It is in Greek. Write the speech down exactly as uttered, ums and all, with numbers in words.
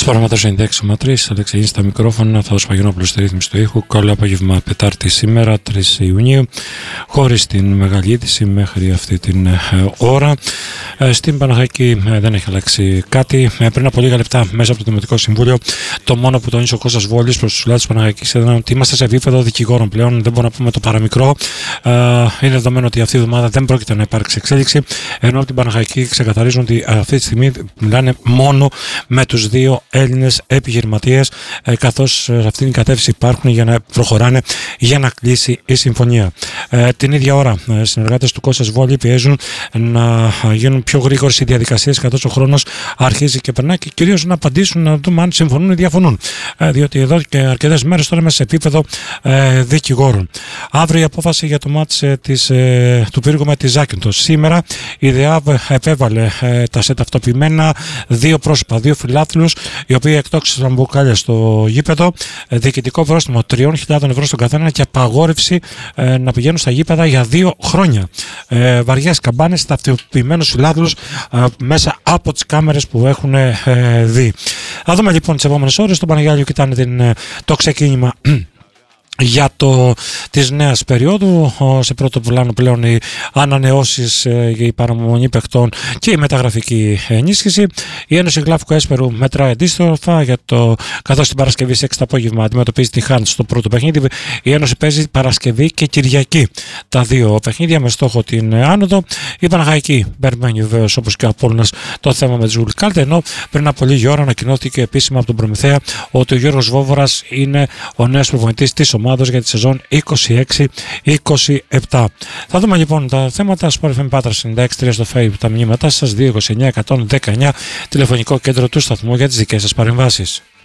Σπορματός ενενήντα έξι κόμμα τρία, Αλεξανδρής στα μικρόφωνα, θα Παγινόπουλος στη ρύθμιση του ήχου. Καλό απόγευμα Τετάρτη σήμερα, τρεις Ιουνίου, χωρίς την μεγάλη είδηση μέχρι αυτή την ε, ώρα. Ε, στην Παναχαϊκή ε, δεν έχει αλλάξει κάτι. Ε, πριν από λίγα λεπτά, μέσα από το Δημοτικό Συμβούλιο, το μόνο που τόνισε ο Κώστας Βόλης προς τους λαούς της Παναχαϊκής ήταν ότι είμαστε σε επίπεδο δικηγόρων πλέον. Δεν μπορούμε να πούμε το παραμικρό. Ε, είναι δεδομένο ότι αυτή η εβδομάδα δεν πρόκειται να υπάρξει εξέλιξη. Ενώ από την Παναχαϊκή ξεκαθαρίζουν ότι αυτή τη στιγμή μιλάνε μόνο με τους δύο Έλληνες επιχειρηματίες, ε, καθώς σε αυτήν την κατεύθυνση υπάρχουν για να προχωράνε για να κλείσει η συμφωνία. Ε, την ίδια ώρα, οι συνεργάτες του Κώστας Βόλη πιέζουν να γίνουν πιο γρήγορες οι διαδικασίες, καθώς ο χρόνος αρχίζει και περνάει, και κυρίως να απαντήσουν, να δούμε αν συμφωνούν ή διαφωνούν. Ε, διότι εδώ και αρκετές μέρες τώρα είμαστε σε επίπεδο ε, δικηγόρων. Αύριο η απόφαση για το μάτς ε, της, ε, του πύργου με τη Ζάκυνθος. Σήμερα η ΔΕΑΒ επέβαλε ε, τα σε ταυτοποιημένα δύο πρόσωπα, δύο φιλάθλους, οι οποίοι εκτόξευσαν μπουκάλια στο γήπεδο, ε, διοικητικό πρόστιμο τριών χιλιάδων ευρώ στον καθένα και απαγόρευση ε, να πηγαίνουν στα γήπεδα για δύο χρόνια. Ε, βαριές καμπάνες, ταυτοποιημένους φιλάθλους ε, μέσα από τις κάμερες που έχουν ε, δει. Θα δούμε λοιπόν τις επόμενες ώρες. Στον Παναγιάλιο κοιτάνε την, το ξεκίνημα για το, της νέας περίοδου. Σε πρώτο πλάνο πλέον οι ανανεώσεις για η παραμονή παιχτών και η μεταγραφική ενίσχυση. Η Ένωση Γλάφικου Έσπερου μετράει αντίστροφα, για το, καθώς την Παρασκευή σε έξι το απόγευμα αντιμετωπίζει τη Χάντ στο πρώτο παιχνίδι. Η Ένωση παίζει Παρασκευή και Κυριακή τα δύο παιχνίδια με στόχο την άνοδο. Η Παναχαϊκή περιμένει βεβαίως, όπως και ο Απόλλωνας, το θέμα με τη Ζουλικάλτε, ενώ πριν από λίγη ώρα ανακοινώθηκε επίσημα από τον Προμηθέα ότι ο Γιώργος Βόβορας είναι ο νέος προπονητής της ομάδας για τη σεζόν είκοσι έξι είκοσι επτά. Θα δούμε λοιπόν τα θέματα. Sport εφ εμ Πάτρας ενενήντα έξι κόμμα τρία στο Facebook, τα μηνύματά σας δύο είκοσι εννιά εκατόν δεκαεννιά, τηλεφωνικό κέντρο του σταθμού για τις δικές σας παρεμβάσεις.